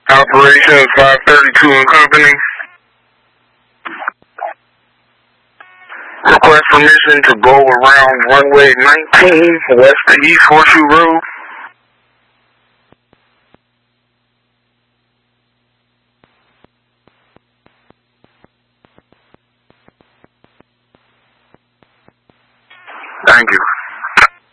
Operations 532 and Company. Request permission to go around runway 19 west to East Horseshoe Road. Thank you.